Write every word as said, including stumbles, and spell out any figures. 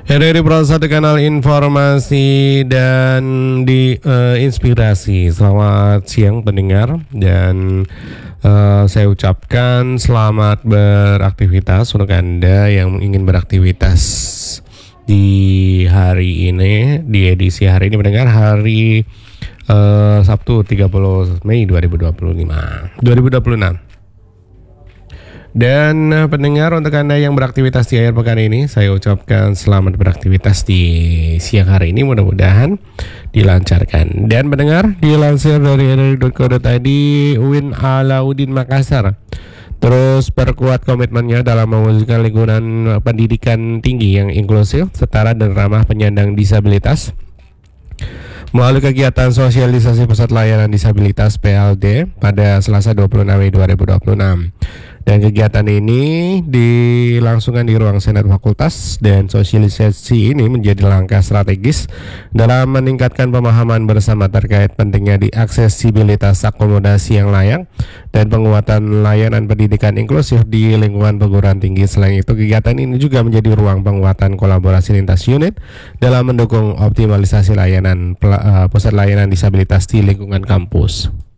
Ya dari satu kanal informasi dan di eh, inspirasi. Selamat siang pendengar dan eh, saya ucapkan selamat beraktivitas untuk Anda yang ingin beraktivitas di hari ini, di edisi hari ini pendengar hari eh, Sabtu tiga puluh Mei dua ribu dua puluh lima dua ribu dua puluh enam. Dan uh, pendengar, untuk Anda yang beraktivitas di akhir pekan ini, saya ucapkan selamat beraktivitas di siang hari ini, mudah-mudahan dilancarkan. Dan pendengar, dilansir dari r r i titik co titik i d, U I N Alauddin Makassar terus perkuat komitmennya dalam mewujudkan lingkungan pendidikan tinggi yang inklusif, setara dan ramah penyandang disabilitas melalui kegiatan sosialisasi Pusat Layanan Disabilitas P L D pada Selasa dua puluh enam Mei dua ribu dua puluh enam. Dan kegiatan ini dilangsungkan di ruang Senat Fakultas, dan sosialisasi ini menjadi langkah strategis dalam meningkatkan pemahaman bersama terkait pentingnya diaksesibilitas akomodasi yang layak dan penguatan layanan pendidikan inklusif di lingkungan perguruan tinggi. Selain itu, kegiatan ini juga menjadi ruang penguatan kolaborasi lintas unit dalam mendukung optimalisasi layanan uh, pusat layanan disabilitas di lingkungan kampus.